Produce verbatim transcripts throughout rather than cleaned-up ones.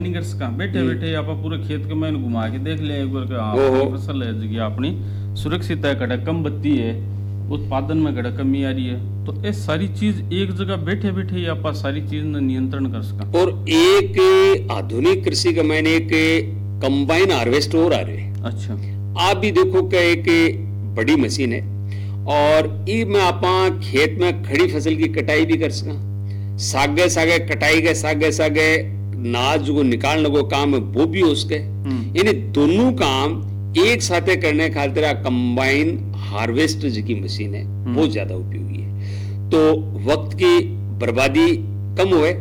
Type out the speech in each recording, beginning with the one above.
नहीं कर सका बैठे बैठे आप पूरे खेत के मैंने घुमा के देख ले एक बार के हाँ ओहो। अपनी फसल है जी अपनी सुरक्षित है घटा कम बत्ती है उत्पादन में घटा कमी आ रही है तो ये सारी चीज एक जगह बैठे बैठे ही आप सारी चीज न नियंत्रण कर सका। और एक आधुनिक कृषि का मैंने एक कंबाइन हार्वेस्ट और आ रहे हैं। अच्छा आप भी देखो कि एक बड़ी मशीन है और ई में आप खेत में खड़ी फसल की कटाई भी कर सका, सागे सागे कटाई के सागे सागे नाज को निकालने को काम है वो भी हो सके। यानी दोनों काम एक साथ करने खातिर कंबाइन हार्वेस्ट की मशीन है वो ज्यादा उपयोगी है। तो वक्त की बर्बादी कम हुए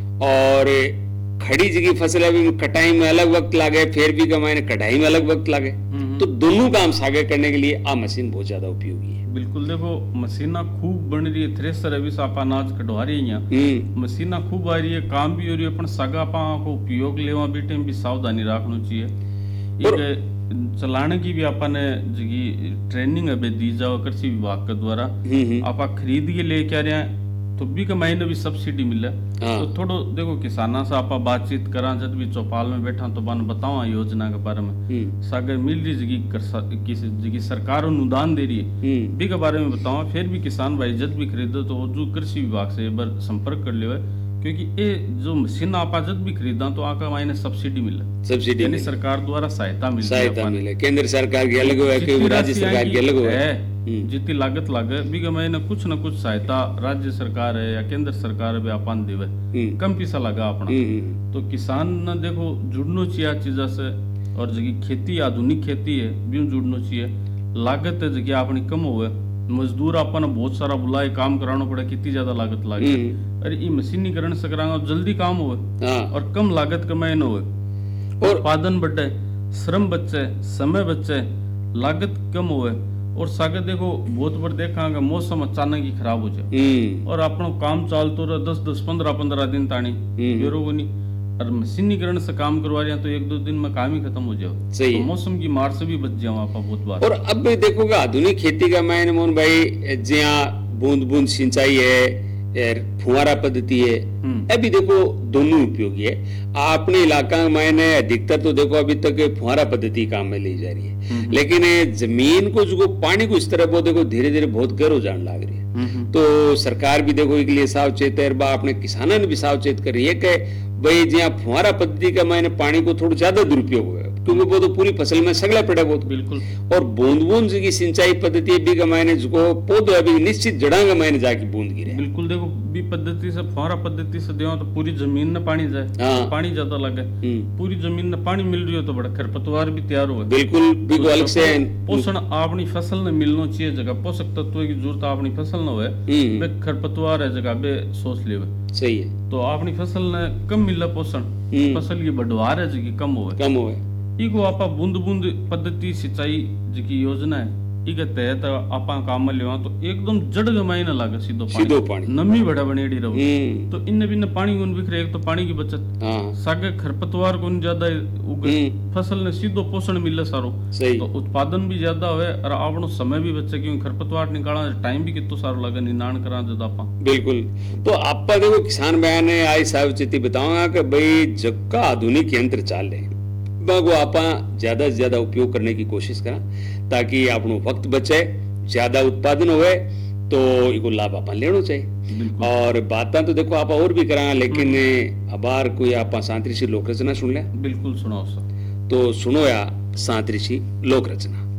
और खड़ी जगह फसल है कटाई में अलग वक्त लागे फिर भी कमाए कटाई में अलग वक्त लागे, तो दोनों काम सागे करने के लिए आ मशीन बहुत ज्यादा उपयोगी है। बिल्कुल देखो मशीना खूब बन रही है, थ्रेसर अभी आप अनाज कटवा रही है, मशीना खूब आ रही है, काम भी हो रही है, अपन सगा पा को उपयोग लेवा भी टाइम भी सावधानी रखना चाहिए। एक चलाने की भी अपन जगी ट्रेनिंग अभी दी जाओ कृषि विभाग के द्वारा, आप खरीद के लेके आ रहे हैं तो भी कमाई ने भी सब्सिडी मिले। तो थोड़ो देखो किसाना से आप बातचीत करा जब भी चौपाल में बैठा तो बन बताओ योजना के बारे में सागर मिल रही जगह किसी जगह सरकार अनुदान दे रही है भी के बारे में बताओ, फिर भी किसान भाई जब भी खरीदो तो जो कृषि विभाग से एक बार संपर्क कर लियो, क्योंकि ये जो मशीन आप जब भी खरीदा तो आका मायने सब्सिडी मिले, सब्सिडी यानी सरकार द्वारा सहायता मिल सहायता मिले, केंद्र सरकार की अलग है राज्य सरकार की अलग है, जितनी लागत लागे भी महीने कुछ न कुछ सहायता राज्य सरकार है या केंद्र सरकार है अपन देवे, कम पैसा लगा अपना। तो किसान न देखो जुड़ना चाहिए चीजा से और जगह खेती आधुनिक खेती है भी जुड़ना चाहिए, लागत है जगह अपनी कम होवे, मजदूर अपन बहुत सारा बुलाए काम कराना पड़े कितनी ज्यादा लागत लागे, अरे ये मशीनीकरण से करांगा जल्दी काम होवे और कम लागत कमाए न होवे और उत्पादन बढ़े, श्रम बचे, समय बचे, लागत कम होवे और सागे देखो बहुत बार देखा मौसम अचानक ही खराब हो जाए और अपना काम चालतो रहे दस दस पंद्रह पंद्रह दिन तानी बेरोगो नहीं, और मशीनीकरण से काम करवा रहे हैं तो एक दो दिन में काम ही खत्म हो जाओ, सही तो मौसम की मार से भी बच जाओ आप बहुत बार। और अब देखोगे आधुनिक खेती का मैंने मोहन भाई जहाँ बूंद बूंद सिंचाई है फुहारा पद्धति है, अभी देखो दोनों उपयोगी है। अपने इलाका में अधिकतर तो देखो अभी तक फुहारा पद्धति काम में ली जा रही है, लेकिन जमीन को जो पानी को इस तरह वो देखो धीरे धीरे बहुत गहरो जाने लग रही है, तो सरकार भी देखो इसके लिए सावचेत है, अपने किसानों ने भी सावचेत कर रही है कि भाई जहाँ फुहारा पद्धति का मैंने पानी को थोड़ा ज्यादा दुरुपयोग हुआ क्योंकि वो तो पूरी फसल में सगला पड़ा बहुत बिल्कुल, और बूंद बूंद की सिंचाई पद्धति भी का मैंने जो पौधे अभी निश्चित जड़ा का मैंने जाके बूंद गिरे। बिल्कुल देखो भी पद्धति से फुहारा पद्धति से देवा तो पूरी जमीन में पानी जाए, हाँ। पानी ज्यादा लगे, पूरी जमीन में पानी मिल रही हो तो बड़ा खरपतवार भी तैयार हुआ, बिल्कुल बिल्कुल अलग से पोषण अपनी फसल ने मिलना चाहिए, जगह पोषक तत्व की जरूरत अपनी फसल न हो खरपतवार है जगह बे सोच ले सही है, तो अपनी फसल ने कम मिला पोषण, फसल की बढ़वार है जगह कम हो कम हो इको आपा बूंद बूंद पद्धति सिंचाई जी योजना है इके तहत आपा काम में लेवा तो एकदम जड़ गमाई ना लागे सीधो पानी, सीधो पानी नमी बड़ा बनेड़ी रहो तो इन बिन पानी को बिखरे एक तो पानी की बचत, हाँ। सागे खरपतवार को ज्यादा उगे फसल ने सीधो पोषण मिले सारो, सही तो उत्पादन भी ज्यादा हुए और आपनो समय भी बचे क्योंकि खरपतवार निकालना टाइम भी कितो सारो लगे निनाण करा ज्यादा आपा। बिल्कुल, तो आपा देखो किसान भाई ने आई सावचेती बताऊंगा कि भाई जग का आधुनिक यंत्र चाल रहे वो आप ज्यादा से ज्यादा उपयोग करने की कोशिश करें ताकि अपनो वक्त बचे, ज्यादा उत्पादन होए तो इको लाभ आप लेना चाहिए। और बातें तो देखो आप और भी करा लेकिन अबार कोई आप सांतऋषि लोक रचना सुन ले, बिल्कुल सुनाओ सर, तो सुनो या सांतऋषि लोक रचना।